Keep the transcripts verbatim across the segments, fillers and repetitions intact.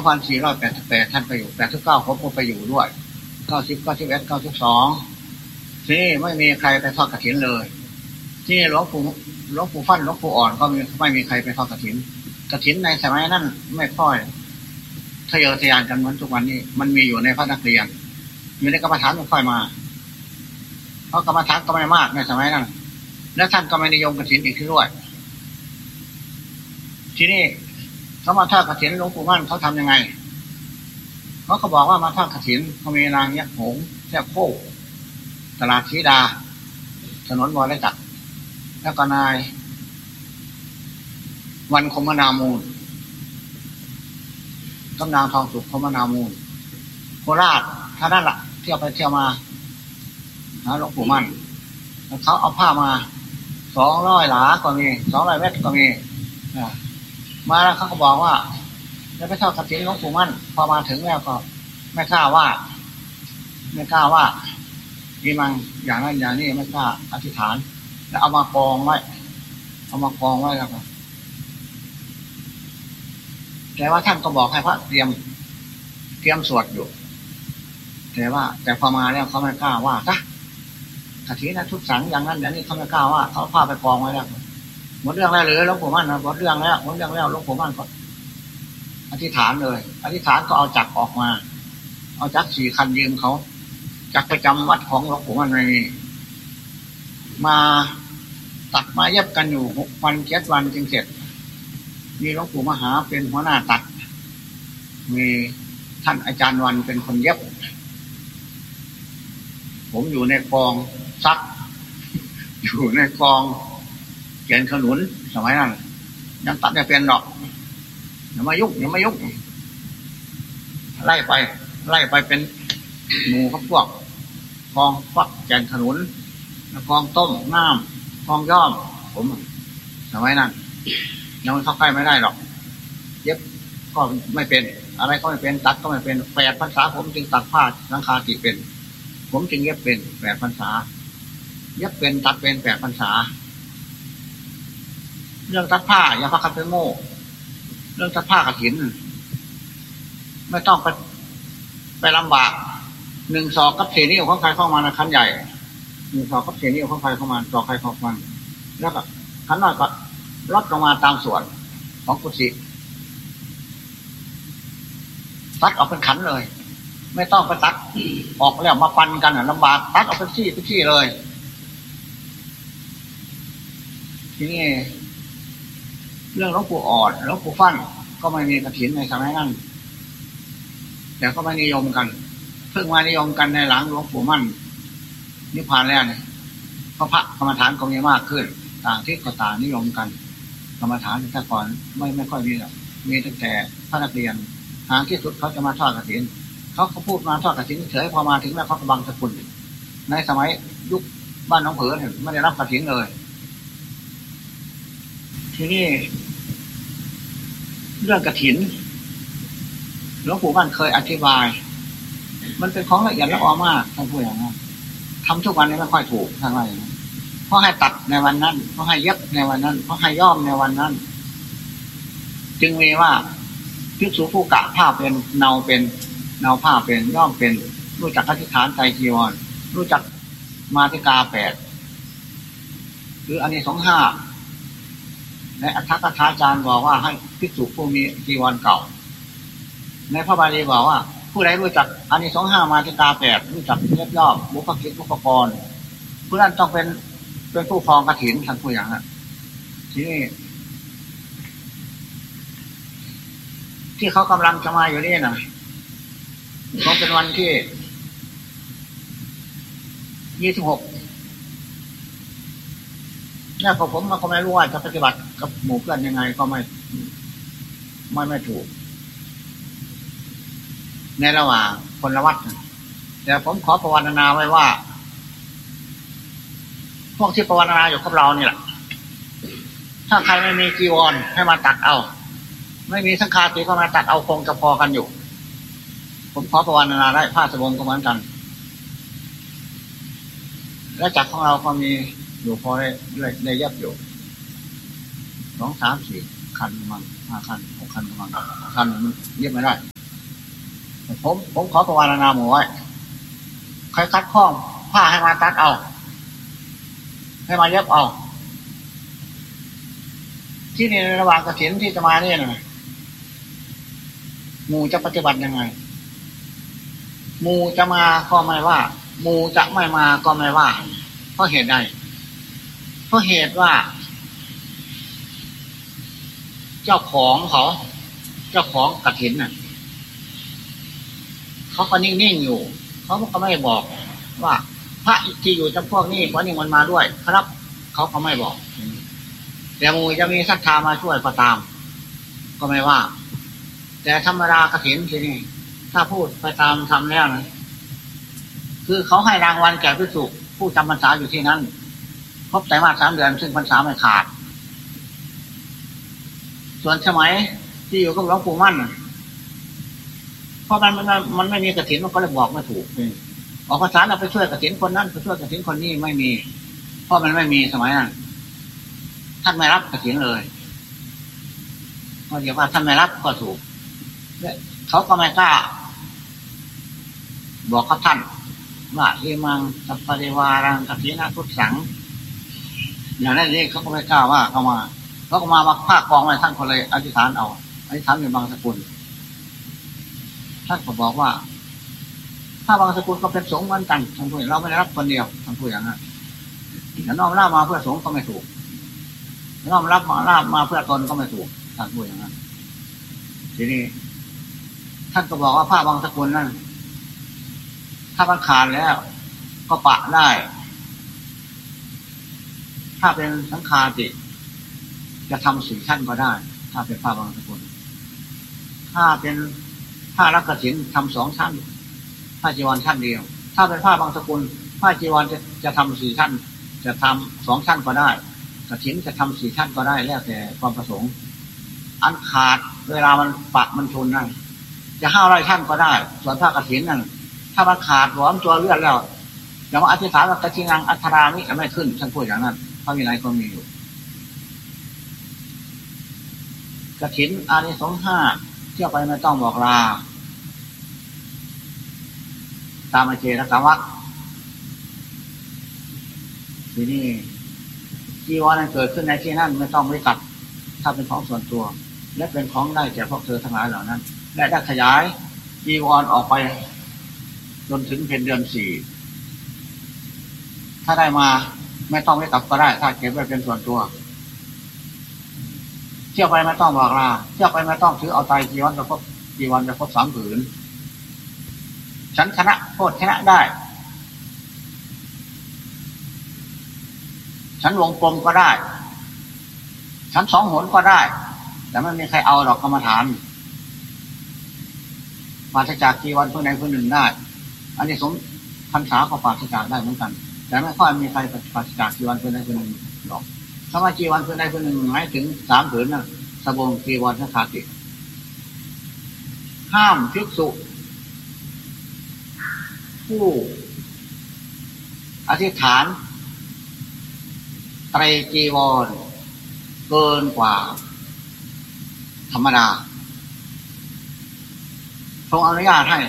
พันสี่ร้อยแปดสิบแปดท่านไปอยู่แปดสิบเก้าผมก็ไปอยู่ด้วยเก้าสิบเก้าสิบเอ็ดเก้าสิบสองที่นี่ไม่มีใครไปทอดกฐินเลยที่นี่หลวงปู่หลวงปู่ฟั่นหลวงปู่อ่อนก็มีไม่มีใครไปทอดกฐินกฐินในสมัยนั้นไม่ค่อยทะเยอทะยานกันเหมือนทุกวันนี้มันมีอยู่ในพระนักเรียนอยู่ในกรรมฐานไม่ค่อยมาเพราะกรรมฐานก็ไม่มากในสมัยนั้นและท่านก็ไม่นิยมกฐินอีกด้วยที่นี่เขามาทอดกฐินหลวงปู่มั่นเขาทำยังไงเขาก็บอกว่ามาทอดกฐินเขามีนางยักษ์หงแท่โคกตลาดศรีดาถนนวรจักรแล้วก็นายวันคมนามูลกำนางทองสุขคมนามูลโคราชท่านั่นละเที่ยวไปเที่ยวมาหาหลวงปู่มั่นแล้วเขาเอาผ้ามาสองร้อยหลาก็มีสองร้อยเมตรก็มีมาแล้วเขาก็บอกว่าจะไปทอดกฐินหลวงปู่มั่นพอมาถึงแล้วก็ไม่กล้าว่าไม่กล้าว่ามีมังอย่างนั้นอย่างนี้ไม่กล้าอธิษฐานแล้วเอามากองไว้เอามากองไว้แล้วก็แต่ว่าท่านก็บอกให้พระเตรียมเตรียมสวดอยู่แต่ว่าแต่พอมาแล้วเขาไม่กล้าว่าจ้ะกฐินนะทุกสังอย่างนั้นอย่างนี้เขาไม่กล้าว่าเขาพาไปกองไว้แล้วหมดเรื่องแล้วหรือหลวงปู่มั่นหมดเรื่องแล้วหมดเรื่องแล้วหลวงปู่มั่นก็อธิษฐานเลยอธิษฐานก็เอาจักรออกมาเอาจักรสี่คันยืมเขาจักรประจำวัดของหลวงปู่มั่นไม่มีมาตัดมาเย็บกันอยู่หกวันเจ็ดวันจึงเสร็จมีหลวงปู่มหาเป็นหัวหน้าตัดมีท่านอาจารย์วันเป็นคนเย็บผมอยู่ในกองซักอยู่ในกองเขียนขนุนสมัยนั้นยังตัดไม่เป็นหรอกอย่ามายุ่งอย่ามายุ่งไล่ไปไล่ไปเป็นหมูกับพวกกองฟักแกนขนุนกองต้มน้ำกองย่อมผมสมัยนั้นยังเข้าใกล้ไม่ได้หรอกเย็บก็ไม่เป็นอะไรก็ไม่เป็นตัดก็ไม่เป็นแปดพรรษาผมจึงตัดผ้าสังฆาติเป็นผมจึงเย็บเป็นแปดพรรษาเย็บเป็นตัดเป็นแปดพรรษาเรื่องตัดผ้าอย่าพักกันไปโง่เรื่องตัดผ้ากฐินไม่ต้องไปไปลำบากหนึ่งศอกกับเศษนิ้วของใครเข้ามาในขันใหญ่หนึ่งศอกกับเศษนิ้วของใครเข้ามาต่อใครเข้ามาแล้วก็ขันน้อยก็ลดลงมาตามส่วนของกุฏิตัดออกเป็นขันเลยไม่ต้องไปตัดออกแล้วมาปันกันลำบากตัดออกเป็นซี่เป็นซี่เลยทีนี้เรื่องหลวงปู่อ่อนหลวงปู่ฟั่นก็ไม่มีกฐินในสมัยนั้นแต่ก็ไม่นิยมกันเพิ่งมานิยมกันในหลังหลวงปู่มั่นนิพพานแล้วเนี่ยเพราะพระกรรมฐานก็มีมากขึ้นต่างที่ก็ต่างนิยมกันกรรมฐานแต่ก่อนไม่ไม่ค่อยมีหรอกมีตั้งแต่พระนักเรียนทางที่สุดเขาจะมาทอดกฐินเขาเขาพูดมาทอดกฐินเฉยพอมาถึงแล้วเขากำบังสกุลในสมัยยุคบ้านน้องเผือเนี่ยไม่ได้รับกฐินเลยทีนี้เรื่องกฐินหลวงปู่มั่นเคยอธิบายมันเป็นของละเอียดละออมากท่านพูดอย่างนั้นทำทุกวันนี้ไม่ค่อยถูกท่านว่าอย่างนั้นเพราะให้ตัดในวันนั้นเพราะให้เย็บในวันนั้นเพราะให้ย้อมในวันนั้นจึงมีว่าภิกษุผู้กะผ้าเป็นเนาเป็นเนาผ้าเป็นย้อมเป็นรู้จักอธิษฐานใจจีวรรู้จักมาติกาแปดหรืออานิสงส์ห้าในอัฏฐกถาจารย์บอกว่าให้ภิกษุผู้มีจีวรเก่าในพระบาลีบอกว่าผู้ใดรู้จักอานิสงส์ห้ามาติกาแปดรู้จักเย็บย่อมบุพกิจบุพกรผู้นั้นต้องเป็นเป็นผู้ครองกฐินท่านผู้อย่างนั้นทีนี้ที่เขากำลังจะมาอยู่นี่นะคงเป็นวันที่ยี่สิบหกเนี่ยผมผมก็ไม่รู้ว่าจะปฏิบัติกับหมู่เพื่อนยังไงก็ไม่ไม่ไม่ถูกในระหว่างคนละวัดแต่ผมขอภาวนาไว้ว่าพวกที่ภาวนาอยู่กับเรานี่แหละถ้าใครไม่มีจีวรให้มาตัดเอาไม่มีสังฆาติก็มาตัดเอาคงจะพอกันอยู่ผมขอภาวนาได้ผ้าสบงก็เหมือนกันและจักรของเราก็มีอยู่พอได้ได้ยับอยู่สองสามสี่คันมันห้าคันหกคันมันคันมันเย็บไม่ได้ผมผมขอประวารณาหมู่ไว้ใครคัดข้องผ้าให้มาตัดเอาให้มาเย็บเอาที่ในระหว่างกฐินที่จะมาเนี่ยนะหมู่จะปฏิบัติยังไงหมู่จะมาก็ไม่ว่าหมู่จะไม่มาก็ไม่ว่าเพราะเหตุใดเพราะเหตุว่าเจ้าของเขาเจ้าของกฐินน่ะเขาก็นิ่งๆอยู่เขาก็ไม่บอกว่าพระที่อยู่จำพวกนี้เพราะนี่มันมาด้วยครับเขาก็ไม่บอกแต่หมู่จะมีศรัทธามาช่วยก็ตามก็ไม่ว่าแต่ธรรมดากฐินที่นี่ถ้าพูดไปตามทำแล้วนะคือเขาให้รางวัลแก่ภิกษุผู้จำพรรษาอยู่ที่นั้นครบไตรมาสสามเดือนซึ่งพรรษาไม่ขาดส่วนสมัยที่อยู่กับหลวงปู่มั่นเพราะมันมันมันไม่มีกฐินมันก็เลยบอกไม่ถูกออกพรรษาเราไปช่วยกฐินคนนั้นไปช่วยกฐินคนนี้ไม่มีเพราะมันไม่มีสมัยนั้นท่านไม่รับกฐินเลยเพราะเดี๋ยวว่าท่านไม่รับก็ถูกเขาก็ไม่กล้าบอกกับท่านว่าเอมังสัพพะเทวารังกฐินะทุตสังอย่างนั้นนี่เขาก็ไม่กล้าว่าเขามาเขาก็มามาภาคกองไว้ท่านก็เลยอธิษฐานเอาอธิษฐานเป็นบางสกุลท่านก็บอกว่าถ้าบางสกุลก็เป็นสงฆ์เหมือนกันท่านพูดเราไม่ได้รับคนเดียวท่านพูดอย่างนั้นแต่น้อมรับมาเพื่อสงฆ์ก็ไม่ถูกน้อมรับมารับมาเพื่อตนก็ไม่ถูกท่านพูดอย่างนั้นทีนี้ท่านก็บอกว่าผ้าบางสกุลนั่นถ้ามันขาดแล้วก็ปะได้ถ้าเป็นสังฆาติจะทำสี่ชั้นก็ได้ถ้าเป็นผ้าบางสกุลถ้าเป็นผ้ารักฐินทำสองชั้นผ้าจีวรชั้นเดียวถ้าเป็นผ้าบางสกุลผ้าจีวรจะจะทำสี่ชั้นจะทำสองชั้นก็ได้กฐินจะทำสี่ชั้นก็ได้แล้วแต่ความประสงค์อันขาดเวลามันปะมันชนนั่นจะห้าร้อยชั้นก็ได้ส่วนผ้ากฐินนั่นถ้ามันขาดหลวมตัวเลือดแล้วอย่างว่าอธิษฐานว่ากฐินังอัทรามิจะไม่ขึ้นท่านพูดอย่างนั้นพระวินัยก็มีอยู่กฐินอานิสงส์ห้าเที่ยวไปไม่ต้องบอกลาตามอาเจรกวัตทีนี้จีวรนั้นเกิดขึ้นในที่นั่นไม่ต้องบริกรรมถ้าเป็นของส่วนตัวและเป็นของได้แก่พวกเธอทั้งหลายเหล่านั้นและได้ขยายจีวรออกไปจนถึงเป็นเดือนสี่ถ้าได้มาไม่ต้องบริกรรมก็ได้ถ้าเก็บไว้เป็นส่วนตัวเที่ยวไปไม่ต้องบอกลาเที่ยวไปไม่ต้องถือเอาไตจีวรจะครบจีวรจะครบสามผืนฉันคณะโทษคณะได้ฉันวงกลมก็ได้ฉันสองหนก็ได้แต่ไม่มีใครเอาหรอกกรรมฐานปราศจากจีวรเพื่อใดเพื่อหนึ่งได้อันนี้สมพรรษาก็ปราศจากได้เหมือนกันแต่ไม่ค่อยมีใครปราศจากจีวรเพื่อใดเพื่อหนึ่งหรอกถ้าว่าจีวรเพื่อใดเพื่อหนึ่งหมายถึงสามผืนนะสบงจีวรสังฆาติห้ามภิกษุผู้อธิษฐานไตรจีวรเกินกว่าธรรมดาทรงอนุญาตให้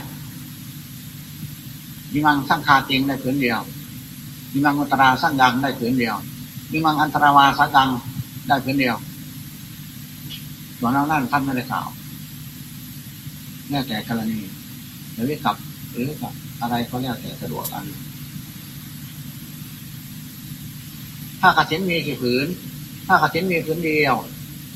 มีมังสังฆาติงได้ผืนเดียวมีมังอันตราสังกังได้ผืนเดียวมีมังอันตราวาสังกังได้ผืนเดียวส่วนนั้นนั่นท่านไม่ได้กล่าวแน่แต่กรณีหรือกับหรือกับอะไรก็แล้วแต่สะดวกอันถ้ากฐินมีกี่ผืนถ้ากฐินมีผืนเดียว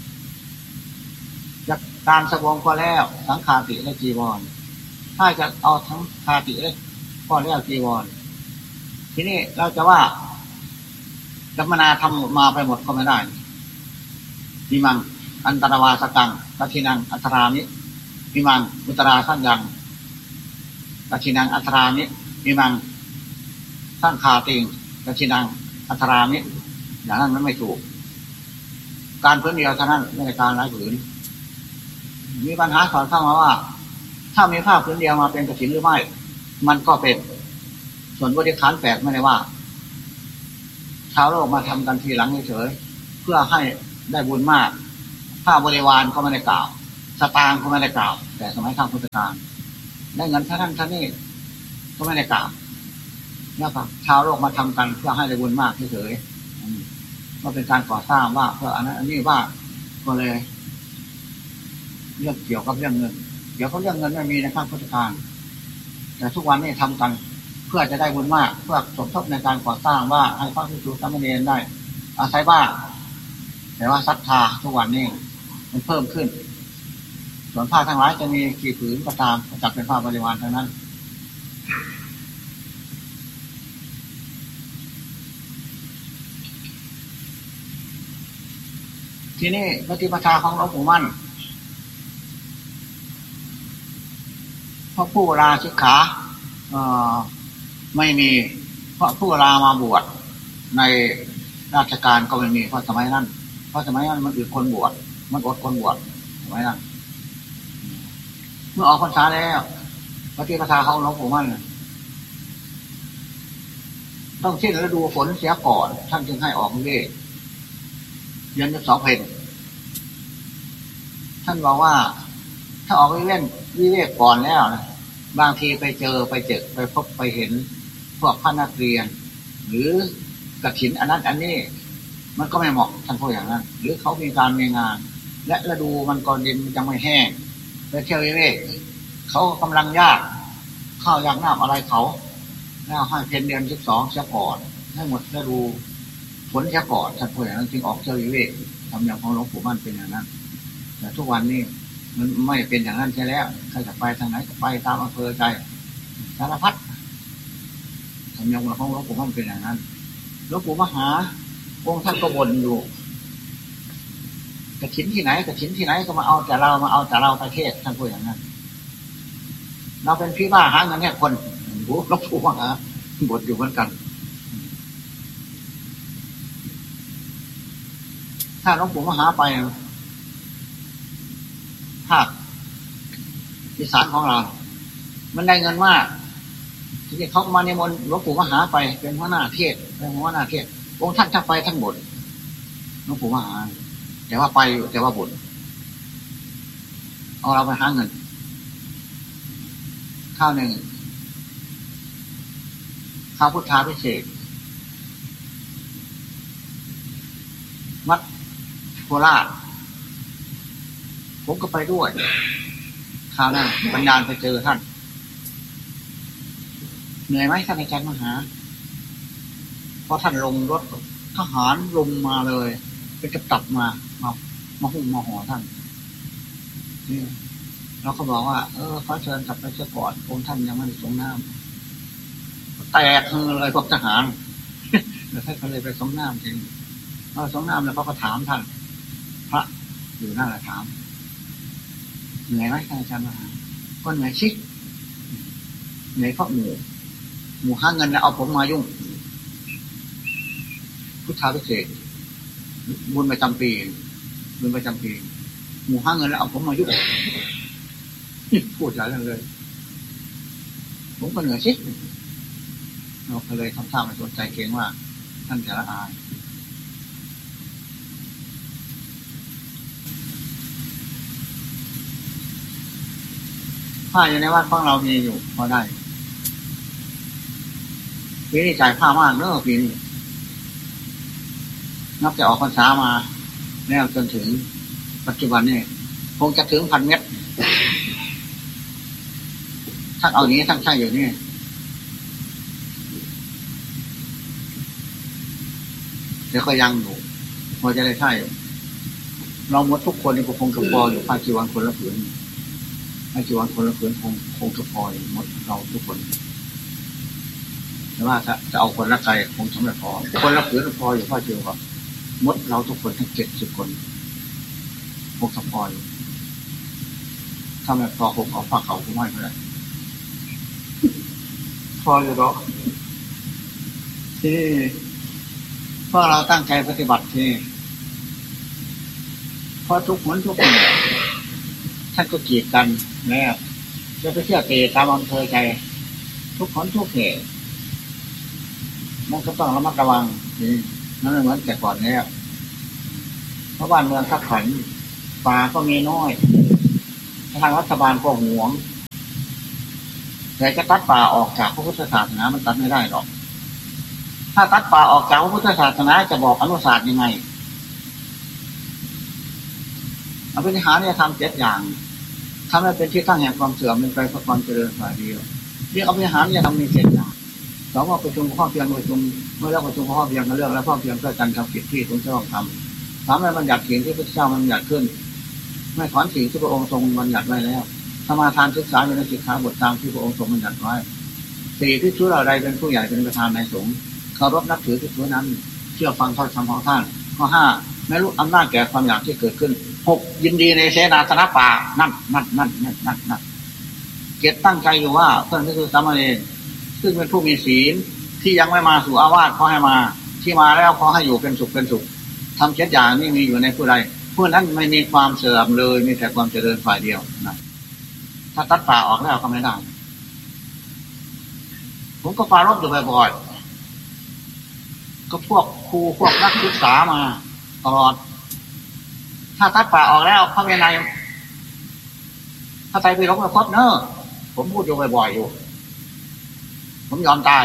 จากการสบงก็แล้วสังฆาติและจีวรถ้าจะเอาทั้งคาติและก็แล้วจีวรทีนี้เราจะว่าธรรมนาทำมาไปหมดก็ไม่ได้มีมังอันตรวาสกังกัทินังอัตรามิมีมังอุตราสังยังกัทินังอัตรามิมีมังสังฆาติงกัทินังอัตรามิอย่างนั้นมันไม่ถูกการผืนเดียวเท่านั้นไม่ใช่การหลายผืนมีปัญหาสอนเข้ามาว่าถ้ามีผ้าผืนเดียวมาเป็นกฐินหรือไม่มันก็เป็นส่วนบริขารแปลกไม่ได้ว่าชาวโลกมาทำกันทีหลังเฉยเพื่อให้ได้บุญมากผ้าบริวารก็ไม่ได้กล่าวสตางค์ก็ไม่ได้กล่าวแต่สมัยข้างพุทธกาลได้เงินเท่านั้นเท่านี้ก็ไม่ได้กล่าวแล้วก็ชาวโลกมาทำกันเพื่อให้ได้บุญมากเฉยๆก็เป็นการก่อสร้างว่าเพื่ออันนั้นอันนี้ว่าก็เลยเรื่องเกี่ยวกับเรื่องเงินเกี่ยวกับเรื่องเงินไม่มีในข้างพุทธการแต่ทุกวันนี้ทำกันเพื่อจะได้บุญมากเพื่อสมทบในการก่อสร้างว่าให้พระภิกษุสามเณรได้อาศัยบ้านแต่ว่าศรัทธาทุกวันนี้มันเพิ่มขึ้นส่วนผ้าทั้งหลายจะมีกี่ผืนก็ตามจับเป็นผ้าบริวารเท่านั้นทีนี้ปฏิปทาของหลวงปู่มั่นเพราะผู้ลาสิกขาไม่มีเพราะผู้ลามาบวชในราชการก็ไม่มีเพราะสมัยนั้นเพราะสมัยนั้นมันอึดคนบวชมันอดคนบวชสมัยนั้นเมื่อออกพรรษาแล้วปฏิปทาของหลวงปู่มั่นต้องสิ้นฤดูฝนเสียก่อนท่านจึงให้ออกวิเวกเดือนสองเพนท่านบอกว่าถ้าออกวิเวกวิเวกก่อนแล้วนะบางทีไปเจอไปเจอไปพบไปเห็นพวกพระนักเรียนหรือกฐินอันนั้นอันนี้มันก็ไม่เหมาะท่านพูดอย่างนั้นหรือเขามีการมีงานและฤดูมันก่อนดินยังไม่แห้งไปเที่ยววิเวกเขากำลังยากข้าวยากน้ำอะไรเขาแล้วให้เพนเดือนสิบสองเสียก่อนให้หมดฤดูฝนเสียก่อนท่านพูดอย่างนั้นจึงออกเที่ยววิเวกทำอย่างของหลวงปู่มั่นเป็นอย่างนั้นแต่ทุกวันนี้มันไม่เป็นอย่างนั้นใช่แล้วใครจะไปทางไหนก็ไปตามอำเภอใจสารพัดทำอย่างของหลวงปู่มั่นเป็นอย่างนั้นหลวงปู่มหาองค์ท่านก็บ่นอยู่กระถินที่ไหนกระถินที่ไหนก็มาเอาแต่เรามาเอาแต่เราประเทศท่านพูดอย่างนั้นเราเป็นพี่บ้าหาเงินเนี่ยคนหลวงปู่มหาบ่นอยู่เหมือนกันถ้าหลวงปู่มหาไปภาคอีสานของเรามันได้เงินมากทีนี้เขามาในมนหลวงปู่มหาไปเป็นหัวหน้าเทศเป็นหัวหน้าเทศองค์ท่านทั้งไปทั้งบ่นหลวงปู่มหาแต่ว่าไปแต่ว่าบ่นเอาเราไปหาเงินข้าวหนึ่งข้าวพุทธาพิเศษวัดโคราชผมก็ไปด้วยคราวนั้นปัญญาไปเจอท่านเหนื่อยไหมท่านอาจารย์มหาเพราะท่านลงรถทหารลงมาเลยเป็นกระตับมามามาหุ้มมาห่อท่านนี่เราก็บอกว่าเออขอเชิญกลับไปเสียก่อนองค์ท่านยังไม่ได้ส่งน้ำแตกเลยพวกทหารแล้วท่านก็เลยไปส่งน้ำจริงพอส่งน้ำแล้วเขาก็ถามท่านพระอยู่นั่นแหละถามเหนื่อยไหมท่านอาจารย์มหาก็เหนื่อยชิเหนื่อยเพราะหมู่หมู่หาเงินแล้วเอาผมมายุ่งพุทธาพิเศษบุญประจำปีบุญประจำปีหมู่หาเงินแล้วเอาผมมายุ่งพูดหลายเรื่องเลยผมก็เหนื่อยชิเราก็เลยทำท่าไม่สนใจเกรงว่าท่านจะละอายผ้าอยู่ในวัดของเรามีอยู่พอได้ปีนี้จ่ายผ้ามากเนอะปีนี้นับจะออกพรรษามาแล้วจนถึงปัจจุบันนี่คงจะถึงพันเมตรท่านเอาอย่างนี้ท่านใช่อยู่นี่เดี๋ยวก็ยังอยู่พอจะได้ใช่เราหมดทุกคนนี่คงจะพออยู่ผ้าจีวรคนละผืนผ้าจีวรคนละผืนคงคงจะพออยู่หมดเราทุกคนแต่ว่าถ้าจะเอาคนละใจคงสำเร็จพอคนละผืนพออยู่ผ้าจีวรหมดเราทุกคนทั้งเจ็ดสิบคนคงจะพออยู่ถ้าไม่พอคงเอาผ้าเขาคงไม่ก็ได้พออยู่หรอกที่เพราะเราตั้งใจปฏิบัติที่เพราะทุกคนทุกคนท่านก็กีดกันแล้วจะไปเที่ยวเตะตามอำเภอใจทุกคนทุกเหตุมันก็ต้องระมัดระวังนี่นั่นไม่เหมือนแต่ก่อนแล้วเพราะบ้านเมืองขับขันป่าก็มีน้อยทางรัฐบาลก็หวงแต่จะตัดป่าออกจากพระพุทธศาสนามันตัดไม่ได้หรอกถ้าตัดป่าออกจากพระพุทธศาสนาจะบอกอนุศาสตร์ยังไงอภินิหารเนี่ยทำเจ็ดอย่างทำให้เป็นที่ตั้งแห่งความเสื่อมเป็นไปเพราะความเจริญฝ่ายเดียวเรียกอภินิหารเนี่ยทำมีเจ็ดอย่างสองว่าประชุมข้อเพียงประชุมเมื่อเลิกประชุมข้อเพียงก็เลิกแล้วข้อเพียงก็การทำกิจที่ตนจะต้องทำสามให้บัญญัติสิ่งที่พระเจ้าบัญญัติขึ้นไม่ถอนสิ่งที่พระองค์ทรงบัญญัติไว้แล้วสมาทานศึกษาอยู่ในสิกขาบทตามที่พระองค์ทรงบัญญัติไว้สี่ที่ชั่วอะไรเป็นผู้ใหญ่เป็นประธานในสงฆ์เคารพนับถือที่ชั่วนั้นเชื่อฟังถ้อยคำของท่านข้อห้าไม่รู้อำนาจแก่ความอยากที่เกิดขึ้นหกยินดีในเสนาสนะป่านั่นนั่นนั่นนั่นนั่นนั่นเกียรติตั้งใจอยู่ว่าเพื่อนที่คือสามเณรซึ่งเป็นผู้มีศีลที่ยังไม่มาสู่อาวาสขอให้มาที่มาแล้วขอให้อยู่เป็นสุขเป็นสุขทำเจ็ดอย่างนี้มีอยู่ในผู้ใดผู้นั้นไม่มีความเสื่อมเลยมีแต่ความเจริญฝ่ายเดียวนะถ้าตัดป่าออกแล้วก็ไม่ได้ผมก็ปรารภอยู่บ่อยๆก็พวกครูพวกนักศึกษามาตลอดถ้าตัดป่าออกแล้วพระวินัยถ้าใจไปรบกับพจน์เนอะผมพูดอยู่บ่อยๆอยู่ผมยอมตาย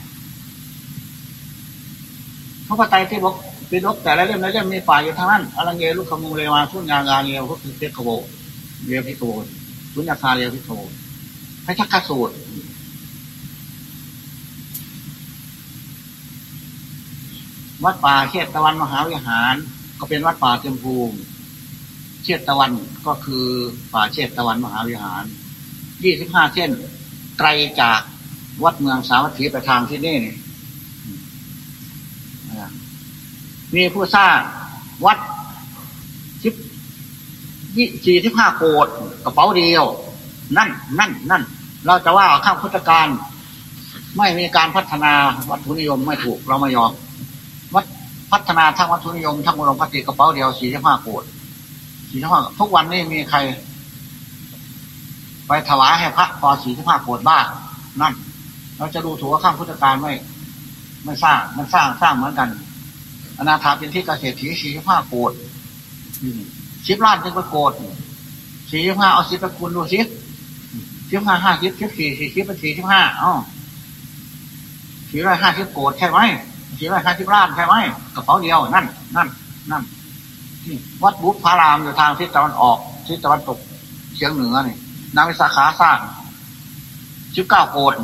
เพราะพระไตรที่บอกปิฎกแต่ละเล่มละเล่มมีฝ่ายอยู่ทางนั้นอลังเยลุคมุงเลวาสุญญางาเลียวพวกเทศขโวเลียวพิโกสุญญาคาเลียวพิโกพระชักกสูตรวัดป่าเชตวันมหาวิหารก็เป็นวัดป่าเต็มภูมิเชตวันก็คือป่าเชตวันมหาวิหารยี่สิบห้าเส้นไกลจากวัดเมืองสาวัตถีไปทางที่นี่นี่มีผู้สร้างวัดสิบยี่สี่สิบห้าโกดกระเป๋าเดียวนั่นนั่นนั่นเราจะว่าข้ามพุทธการไม่มีการพัฒนาวัตถุนิยมไม่ถูกเราไม่ยอมวัดพัฒนาทั้งวัตถุนิยมทั้งอุดมคติกระเป๋าเดียวสี่สิบห้าโกดสี่สิบห้าทุกวันนี้มีใครไปถวายให้พระพอสี่สิบห้าโกดบ้างนั่นเราจะดูถูกว่าข้ามพุทธการไม่ไม่สร้างมันสร้างสร้างเหมือนกันอนาถาเป็นที่เกษตรถีสี่สิบห้าโกดสิบล้านจึงไปโกดสี่สิบห้าเอาสิบไปคูณดูสิสิบห้าห้าสิบสิบสี่สี่สิบเป็นสี่สิบห้าอ๋อสี่ร้อยห้าสิบโกดใช่ไหมสี่ร้อยห้าสิบล้านใช่ไหมกระเป๋าเดียวนั่นนั่นนั่นวัดบุพพารามอยู่ทางทิศตะวันออกทิศตะวันตกเฉียงเหนือนี่นางวิสาขาสร้างสิบเก้าโกด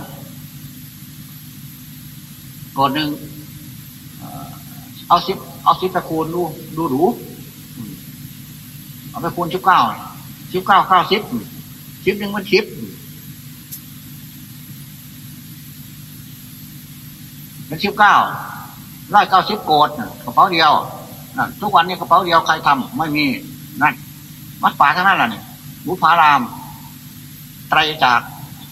โกดหนึ่งเอาสิบเอาสิบไปคูณดูดูดูเอาไปคูณสิบเก้าสิบเก้าเก้าสิบสิบหนึ่งมันสิบเป็นสิบเก้าร้อยเก้าสิบโกดกระเป๋าเดียวนั่นทุกวันนี้กระเป๋าเดียวใครทำไม่มีนั่นวัดป่าทั้งนั้นแหละนี่บุพารามไตรจาก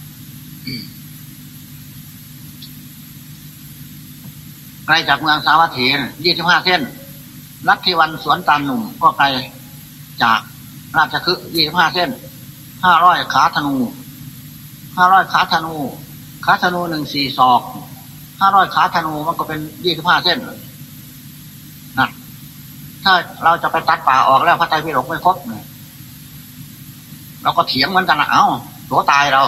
ไกลจากเมืองสาวัตถียี่สิบห้าเส้นลัทธิวันสวนตาลหนุ่มก็ไกลจากราชคฤห์ยี่สิบห้าเส้นห้าร้อยขาธนูห้าร้อยขาธนูขาธนูหนึ่งสี่ศอกห้าร้อยขาธนูมันก็เป็นยี่สิบห้าเส้นนะถ้าเราจะไปตัดป่าออกแล้วพระไตรปิฎกไม่ครบเนี่ยเราก็เถียงเหมือนกันนะเอ้าตัวตายเรา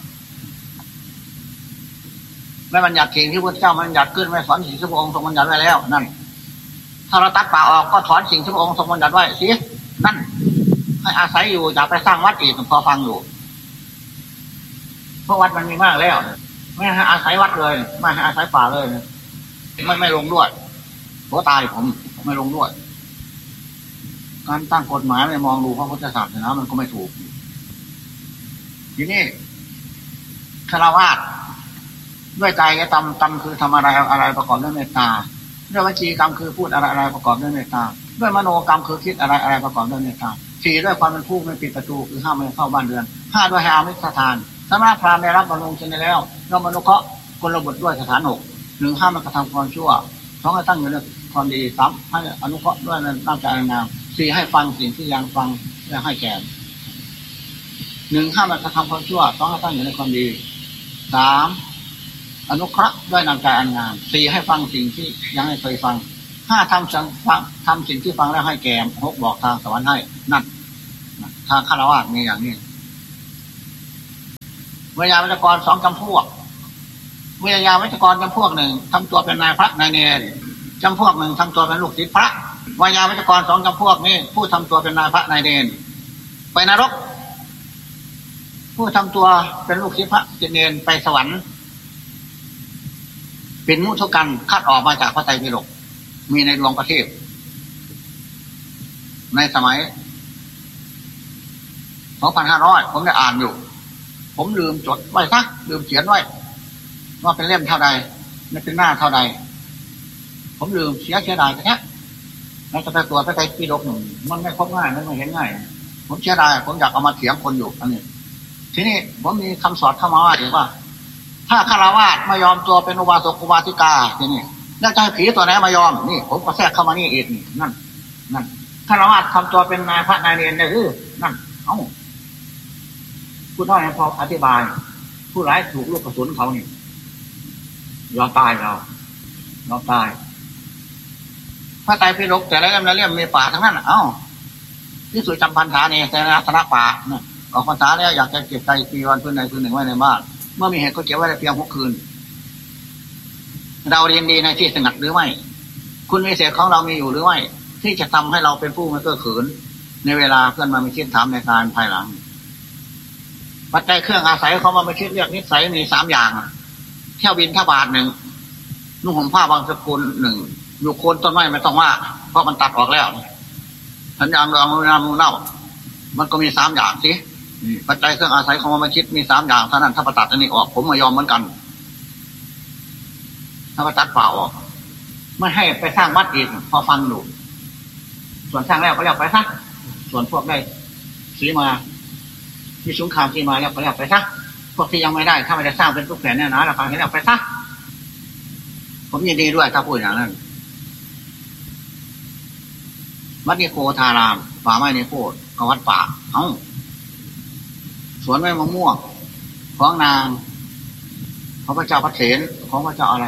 ไม่บัญญัติสิ่งที่พระเจ้าบัญญัติขึ้นไม่ถอนสิ่งที่พระองค์ทรงบัญญัติไว้แล้วนั่นถ้าเราตัดป่าออกก็ถอนสิ่งที่พระองค์ทรงบัญญัติไว้สินั่นให้อาศัยอยู่อย่าไปสร้างวัดอีกพอฟังอยู่เพราะวัดมันมีมากแล้วไม่ให้อาศัยวัดเลยไม่ให้อาศัยป่าเลยไม่ไม่ลงด้วยหัวตายผมไม่ลงด้วยการตั้งกฎหมายไม่มองดูพระพุทธศาสนามันก็ไม่ถูกทีนี้ฆราวาสด้วยใจและตำตำคือทำอะไรอะไรประกอบด้วยเมตตาด้วยวจีกรรมคือพูดอะไรอะไรประกอบด้วยเมตตาด้วยมโนกรรมคือคิดอะไรอะไรประกอบด้วยเมตตาสี่ด้วยความเป็นผู้ไม่ปิดประตูคือห้ามไม่เข้าบ้านเรือนห้าด้วยให้อามิสถานสำนักพราหมณ์ได้รับบรรลุชนแล้วเรามนุษย์เคาะกลบทด้วยสถานหกหนึ่งห้ามมันกระทำความชั่วสองให้ตั้งอยู่ในความดีสามให้อนุเคราะห์ด้วยน้ำใจงามสี่ให้ฟังสิ่งที่ยังฟังและให้แก่หนึ่งห้ามมันกระทำความชั่วสองให้ตั้งอยู่ในความดีสามอนุเคราะห์ด้วยน้ำใจอันงามสี่ให้ฟังสิ่งที่ยังไม่เคยฟังห้าทำสังฟังทำสิ่งที่ฟังแล้วให้แก่หกบอกทางสวรรค์ให้นั่นทางฆราวาสมีอย่างนี้วิยาวัจกรสองจำพวกวิยาวัจกรจำพวกหนึ่งทำตัวเป็นนายพระนายเนรจำพวกหนึ่งทำตัวเป็นลูกศิษย์พระวิยาวัจกรสองจำพวกนี้ผู้ทำตัวเป็นนายพระนายเนรไปนรกผู้ทำตัวเป็นลูกศิษย์พระเนรไปสวรรค์เป็นมุทุกันคัดออกมาจากพระไตรปิฎกมีในดวงประทีปในสมัยสองพันห้าร้อยผมได้อ่านอยู่ผมลืมจดไว้ซะลืมเขียนไว้ว่าเป็นเล่มเท่าใดไม่เป็นหน้าเท่าใดผมลืมเสียเสียดายแค่แล้วจะไปตัวไปไตรปิฎกหนึ่งมันไม่ครบง่ายมันไม่เห็นง่ายผมเสียดายผมอยากเอามาเถียงคนอยู่อันนี้ทีนี้ผมมีคำสอนเข้ามาว่าถึงว่าถ้าฆราวาสไม่ยอมตัวเป็นอุบาสกอุบาสิกาทีนี้แล้วจะให้ผีตัวไหนมายอมนี่ผมก็แทรกเข้ามานี่เองนี่นั่นนั่นฆราวาสทำตัวเป็นนายพระนายเนรเนี่ยคือนั่นเอ้าผู้น้อยพออธิบายผู้ร้ายถูกลูกกระสุนเขานี่ยอมตายเรายอมตายพระไตรปิฎกแต่ละเล่มละเล่มมีป่าทั้งนั้นเอ้าที่สุดจำพรรษาเนี่ยแต่ละธนป่าเนี่ยออกพรรษาแล้วอยากจะเก็บใจปีวันคืนใดคืนหนึ่งไว้ในบ้านเมื่อมีเหตุก็เก็บไว้ได้เพียงหกคืนเราเรียนดีในที่สงัดหรือไม่คุณวิเศษของเรามีอยู่หรือไม่ที่จะทำให้เราเป็นผู้ไม่เก้อเขินในเวลาเพื่อนมาไม่คิดถามในการภายหลังปัจจัยเครื่องอาศัยเขามาไม่คิดเรียกนิสัยมีสามอย่างเที่ยวบินท่าบาทหนึ่งนุ่งห่มผ้าบางสกุลหนึ่งอยู่โคนต้นไม้ไม่ต้องว่าเพราะมันตัดออกแล้วสัญญาณรองน้ำเน่ามันก็มีสามอย่างสิปัจจัยเครื่องอาศัยของมันคิดมีสามอย่างเท่านั้นถ้าประตัดอันนี้ออกผมไม่ยอมเหมือนกันถ้าประตัดเปล่าออกไม่ให้ไปสร้างวัดอีกพอฟังอยู่ส่วนสร้างแล้วก็แล้วไปซะส่วนพวกได้สีมาที่สงครามสีมาแล้วก็แล้วไปซะพวกที่ยังไม่ได้ถ้าไม่ได้สร้างเป็นทุกแผ่นแน่นอนแล้วก็แล้วไปซะผมยินดีด้วยถ้าพูดอย่างนั้นวัดนิโคธารามป่าไม้นิโคธก็วัดป่าเอ้าสวนไม้มะม่วงของนางของพระเจ้าพระเถรของพระเจ้าอะไร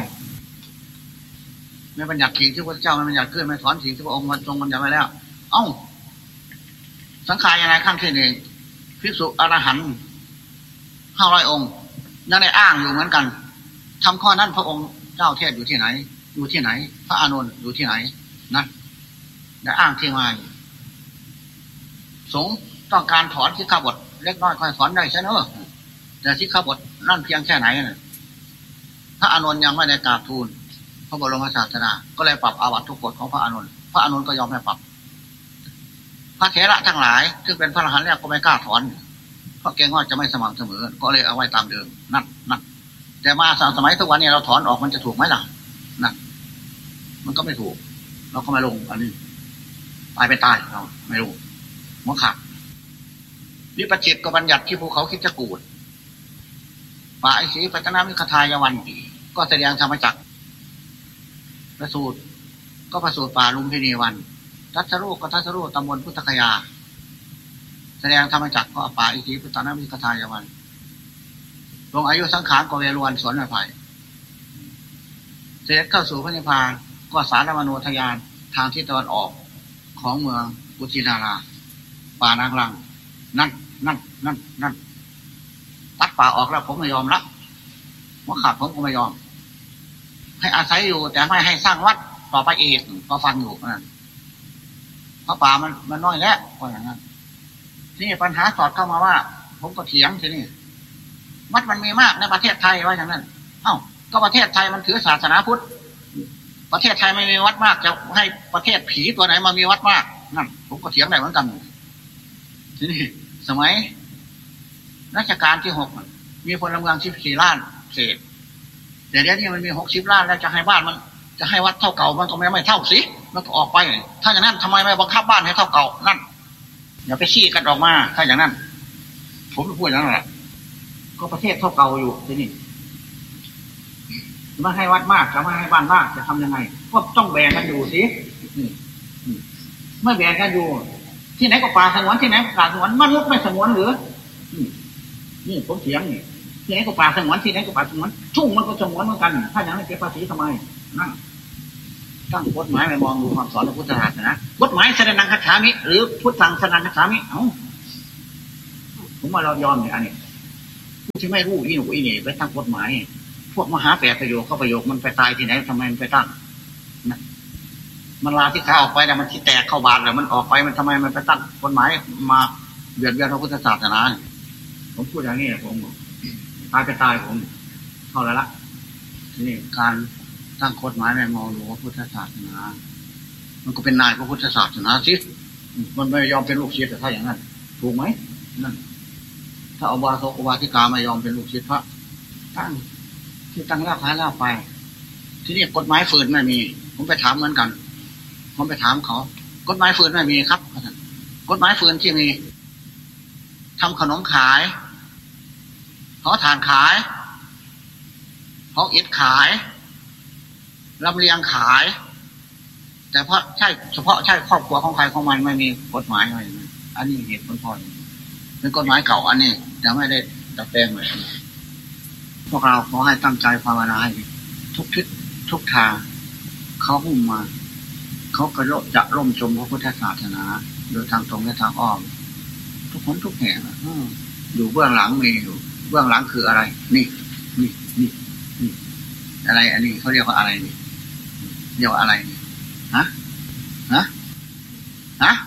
ไม่บัญญัติสิ่งที่พระเจ้าไม่บัญญัติขึ้นไม่ถอนสิ่งที่พระองค์ทรงบัญญัติไว้แล้วเอ้าสังขารยังไงขั้นที่หนึ่งภิกษุอรหันต์ห้าร้อยองค์ยังได้อ้างอยู่เหมือนกันทำข้อนั้นพระองค์เจ้าเทศอยู่ที่ไหนอยู่ที่ไหนพระอานนท์อยู่ที่ไหนนะได้อ้างที่มาสงฆ์ต้องการถอนสิกขาบทเล็กน้อยค่อยถอนได้ใช่ไหมแต่สิกขาบทนั่นเพียงแค่ไหนนะพระอานนท์ยังไม่ได้กราบทูลพระบรมศาสดาก็เลยปรับอาวัตทุกกฎของพระอานนท์พระอานนท์ก็ยอมให้ปรับพระเถระทั้งหลายซึ่งเป็นพระอรหันต์แล้วก็ไม่กล้าถอนเพราะเกรงว่าจะไม่สม่ำเสมอก็เลยเอาไว้ตามเดิมนั่นนั่นแต่มาสมัยทุกวันนี้เราถอนออกมันจะถูกไหมล่ะนั่นมันก็ไม่ถูกเราก็ไม่ลงอันนี้ตายไปตายเราไม่รู้หัวขาดวิปัสสิตก็บัญญัติที่ภูเขาคิดจะกูดป่าไอศรีปัตตนามิคทายวันก็แสดงธรรมจักรประสูตรก็ประสูตรป่าลุมพินีวันทัศรูปก็ทัศรูปตำบลพุทธคยาแสดงธรรมจักรก็ป่าไอศรีปัตตนามิคทายวันลงอายุสังขารก็เวรวันสวนไม้ไผ่เสด็จเข้าสู่พระนิพพานก็สารมโนทยานทางทิศตะวันออกของเมืองกุชินาราป่านางลังนั่นนั่นนั่นนั่นตัดป่าออกแล้วผมไม่ยอมละว่าขาดผมก็ไม่ยอมให้อาศัยอยู่แต่ไม่ให้สร้างวัดต่อไปอีกก็ฟังอยู่นั่นเพราะป่ามันมันน้อยแล้วก็อย่างนั้นที่ปัญหาสอดเข้ามาว่าผมก็เถียงทีนี้วัดมันมีมากในประเทศไทยว่าอย่างนั้นเอ้าก็ประเทศไทยมันถือศาสนาพุทธประเทศไทยไม่มีวัดมากจะให้ประเทศผีตัวไหนมามีวัดมากนั่นผมก็เถียงได้เหมือนกันทีนี้สมัยรัชกาลที่หกมีพลเมืองสิบสี่ล้านเศษแต่เดี๋ยวนี้มันมีหกสิบล้านแล้วจะให้บ้านมันจะให้วัดเท่าเก่ามันก็ไม่ไม่เท่าสิมันก็ออกไปถ้าอย่างนั้นทำไมไม่บังคับบ้านให้เท่าเก่านั่นอย่าไปชี้กันออกมาถ้าอย่างนั้นผมพูดอย่างนั้นแหละก็ประเทศเท่าเก่าอยู่ทีนี้ไม่ให้วัดมากจะไม่ให้บ้านมากจะทำยังไงก็ต้องแบ่งกันอยู่สิไม่แบ่งกันอยู่ที่ไหนก็ป่าสงวนที่ไหนป่าสงวนมนุษย์ไม่สงวนหรือนี่ผมเถียงนี่ที่ไหนก็ป่าสงวนที่ไหนก็ป่าสงวนชุ่งมันก็สงวนเหมือนกันถ้าอย่างนั้นเก็บภาษีทำไมนั่นตั้งกฎหมายไปมองดูความสอนของพุทธศาสนากฎหมายสนังคัจฉามิหรือพุทธังสนังคัจฉามิเอ้าผมว่าเรายอมเนี่ยอันนี้ผู้ที่ไม่รู้อีหนูอีเหน่ไปตั้งกฎหมายพวกมหาแปดประโยคเข้าประโยคมันไปตายที่ไหนทำไมมันไปตั้งนะมันลาที่ขาออกไปแล้วมันที่แตกเข้าบาดแล้วมันออกไปมันทำไมมันไปตั้งกฎหมายมาเบียดเบียนพระพุทธศาสนาผมพูดอย่างนี้ผมตายไปตายผมเท่าไรละนี่การตั้งกฎหมายในมองหลวงพระพุทธศาสนามันก็เป็นนายพระพุทธศาสนาสิมันไม่ยอมเป็นลูกศิษย์แต่ถ้าอย่างนั้นถูกไหมนั่นถ้าอบาสกอบาสิกาไม่ยอมเป็นลูกศิษย์พระตั้งที่ตั้งรากฐานรากไปที่นี่กฎหมายฝืนไม่มีผมไปถามเหมือนกันผมไปถามเขากฎหมายฝืนไม่มีครับกฎหมายฝืนที่มีทำขนมขายเขาทานขายเขาอิฐขายลำเลียงขายแต่เพราะใช่เฉพาะใช่ครอบครัวของใครของมันไม่มีกฎหมายอะไรอันนี้เหตุผลพอเป็นกฎหมายเก่าอันนี้แต่ไม่ได้ดัดแปลงเลยพวกเราขอให้ตั้งใจภาวนาให้ทุกทิศทุกทางเขาหุ้มมาเขากระโดดจะร่มชมพระพุทธศาสนาโดยทางตรงและทางอ้อมทุกคนทุกแห่งอยู่เบื้องหลังมีอยู่เบื้องหลังคืออะไรนี่นี่นี่นี่อะไรอันนี้เขาเรียกว่าอะไรนี่เรียกว่าอะไรนี่ฮะฮะฮะ